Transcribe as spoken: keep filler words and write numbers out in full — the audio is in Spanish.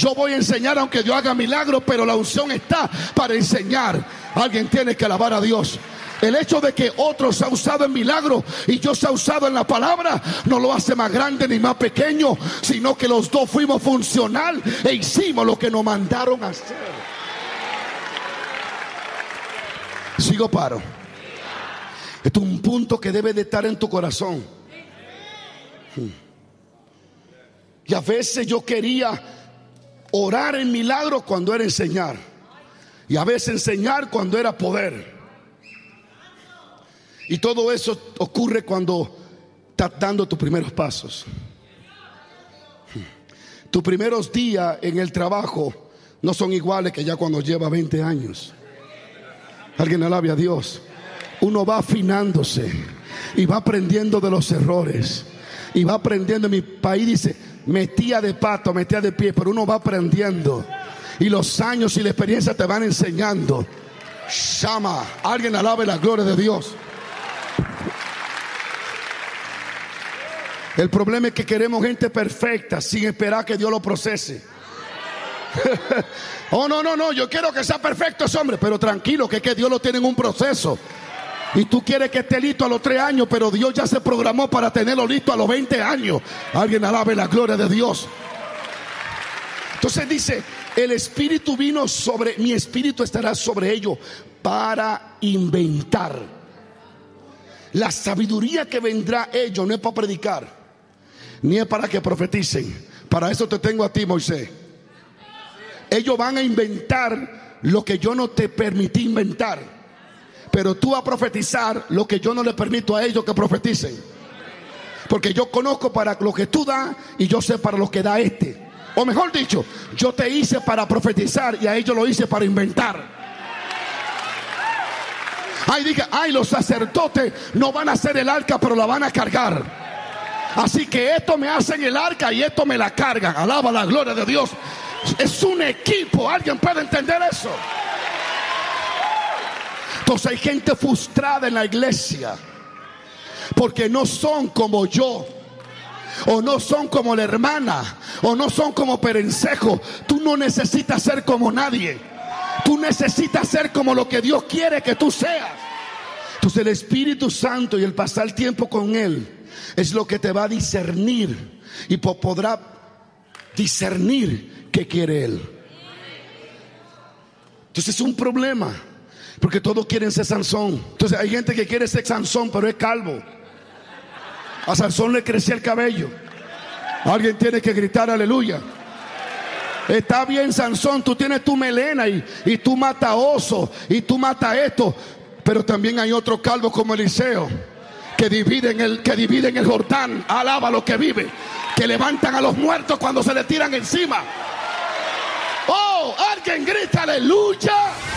Yo voy a enseñar aunque Dios haga milagros, pero la unción está para enseñar. Alguien tiene que alabar a Dios. El hecho de que otros se ha usado en milagros y yo se ha usado en la palabra no lo hace más grande ni más pequeño, sino que los dos fuimos funcional e hicimos lo que nos mandaron a hacer. Sigo paro. Esto es un punto que debe de estar en tu corazón. Y a veces yo quería orar en milagros cuando era enseñar, y a veces enseñar cuando era poder. Y todo eso ocurre cuando estás dando tus primeros pasos. Tus primeros días en el trabajo no son iguales que ya cuando lleva veinte años. Alguien alabe a Dios. Uno va afinándose y va aprendiendo de los errores. Y va aprendiendo. En mi país dice metía de pato, metía de pie, pero uno va aprendiendo. Y los años y la experiencia te van enseñando. Shama. Alguien alabe la gloria de Dios. El problema es que queremos gente perfecta sin esperar que Dios lo procese. Oh, no, no, no, yo quiero que sea perfecto ese hombre, pero tranquilo, que es que Dios lo tiene en un proceso. Y tú quieres que esté listo a los tres años, pero Dios ya se programó para tenerlo listo a los veinte años. Alguien alabe la gloria de Dios. Entonces dice, el Espíritu vino sobre, mi Espíritu estará sobre ellos para inventar. La sabiduría que vendrá a ellos no es para predicar, ni es para que profeticen. Para eso te tengo a ti, Moisés. Ellos van a inventar lo que yo no te permití inventar, pero tú vas a profetizar lo que yo no le permito a ellos que profeticen. Porque yo conozco para lo que tú das y yo sé para lo que da este. O mejor dicho, yo te hice para profetizar y a ellos lo hice para inventar. Ay, diga, ay, los sacerdotes no van a hacer el arca, pero la van a cargar. Así que esto me hacen el arca y esto me la cargan. Alaba la gloria de Dios. Es un equipo. ¿Alguien puede entender eso? Entonces hay gente frustrada en la iglesia porque no son como yo, o no son como la hermana, o no son como Perencejo. Tú no necesitas ser como nadie. Tú necesitas ser como lo que Dios quiere que tú seas. Entonces el Espíritu Santo y el pasar tiempo con Él es lo que te va a discernir y podrá discernir qué quiere Él. Entonces es un problema, porque todos quieren ser Sansón. Entonces hay gente que quiere ser Sansón, pero es calvo. A Sansón le crecía el cabello. Alguien tiene que gritar aleluya. Está bien, Sansón, tú tienes tu melena y, y tú matas osos y tú matas esto, pero también hay otro calvo como Eliseo que dividen el, que dividen el Jordán. Alaba a los que vive, que levantan a los muertos cuando se le tiran encima. Oh, alguien grita aleluya.